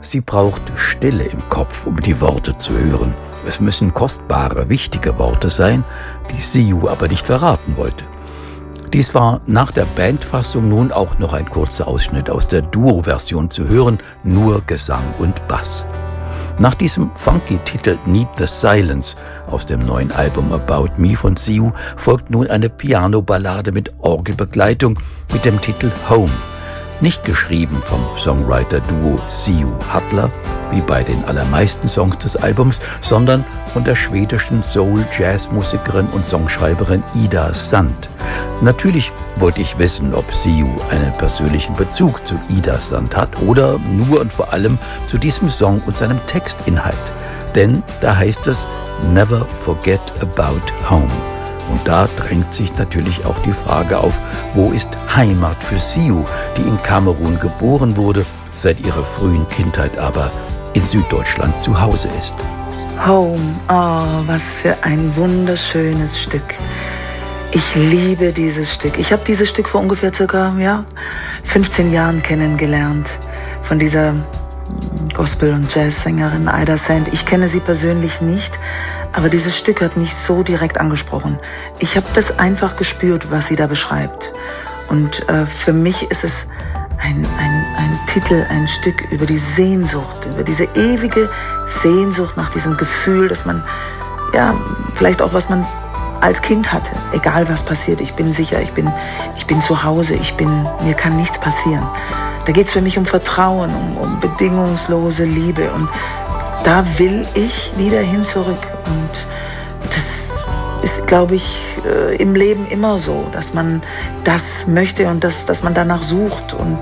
Sie braucht Stille im Kopf, um die Worte zu hören. Es müssen kostbare, wichtige Worte sein, die Siu aber nicht verraten wollte. Dies war nach der Bandfassung nun auch noch ein kurzer Ausschnitt aus der Duo-Version zu hören, nur Gesang und Bass. Nach diesem funky Titel Need the Silence aus dem neuen Album About Me von Siu folgt nun eine Piano-Ballade mit Orgelbegleitung mit dem Titel Home. Nicht geschrieben vom Songwriter-Duo Siu Hattler, wie bei den allermeisten Songs des Albums, sondern von der schwedischen Soul-Jazz-Musikerin und Songschreiberin Ida Sand. Natürlich wollte ich wissen, ob Siu einen persönlichen Bezug zu Ida Sand hat oder nur und vor allem zu diesem Song und seinem Textinhalt. Denn da heißt es Never forget about home. Und da drängt sich natürlich auch die Frage auf, wo ist Heimat für Siu, die in Kamerun geboren wurde, seit ihrer frühen Kindheit aber in Süddeutschland zu Hause ist. Home, oh, was für ein wunderschönes Stück. Ich liebe dieses Stück. Ich habe dieses Stück vor ungefähr circa 15 Jahren kennengelernt von dieser Gospel- und Jazzsängerin Ida Sand. Ich kenne sie persönlich nicht, aber dieses Stück hat mich so direkt angesprochen. Ich habe das einfach gespürt, was sie da beschreibt. Und für mich ist es ein Titel, ein Stück über die Sehnsucht, über diese ewige Sehnsucht nach diesem Gefühl, dass man, vielleicht auch was man als Kind hatte, egal was passiert, ich bin sicher, ich bin zu Hause, mir kann nichts passieren. Da geht es für mich um Vertrauen, um bedingungslose Liebe und da will ich wieder hin zurück und das ist, glaube ich, im Leben immer so, dass man das möchte und dass man danach sucht und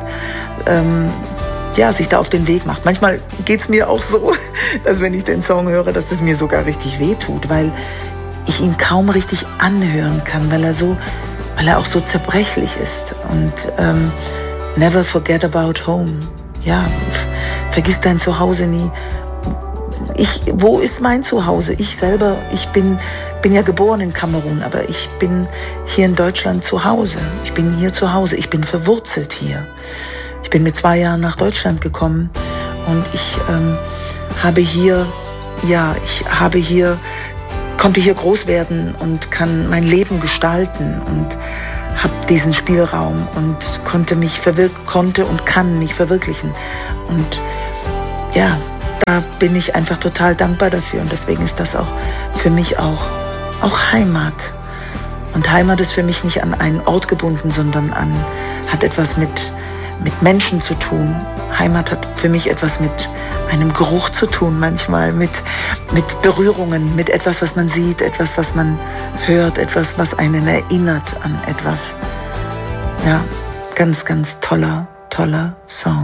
sich da auf den Weg macht. Manchmal geht es mir auch so, dass wenn ich den Song höre, dass es mir sogar richtig wehtut, weil ich ihn kaum richtig anhören kann, weil er auch so zerbrechlich ist. Und never forget about home. Ja, vergiss dein Zuhause nie. Wo ist mein Zuhause? Ich selber, ich bin ja geboren in Kamerun, aber ich bin hier in Deutschland zu Hause. Ich bin hier zu Hause. Ich bin verwurzelt hier. Ich bin mit 2 Jahren nach Deutschland gekommen und ich konnte hier groß werden und kann mein Leben gestalten und habe diesen Spielraum und konnte und kann mich verwirklichen. Und ja, da bin ich einfach total dankbar dafür und deswegen ist das auch für mich auch Heimat. Und Heimat ist für mich nicht an einen Ort gebunden, sondern hat etwas mit Menschen zu tun. Heimat hat für mich etwas mit einem Geruch zu tun, manchmal mit Berührungen, mit etwas, was man sieht, etwas, was man hört, etwas, was einen erinnert an etwas. Ja, ganz, ganz toller Song.